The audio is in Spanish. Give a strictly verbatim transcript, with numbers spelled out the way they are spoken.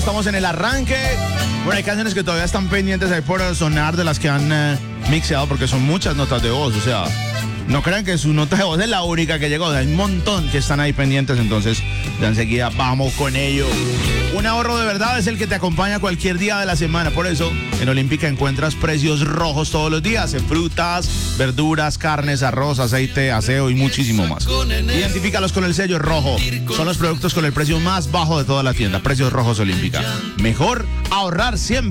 estamos en el arranque. Bueno, hay canciones que todavía están pendientes ahí por sonar, de las que han uh, mixeado, porque son muchas notas de voz, o sea, no crean que su nota de voz es la única que llegó, hay un montón que están ahí pendientes, entonces ya enseguida vamos con ello. Un ahorro de verdad es el que te acompaña cualquier día de la semana, por eso en Olímpica encuentras precios rojos todos los días, en frutas, verduras, carnes, arroz, aceite, aseo y muchísimo más. Identifícalos con el sello rojo, son los productos con el precio más bajo de toda la tienda, precios rojos Olímpica. Mejor ahorrar siempre.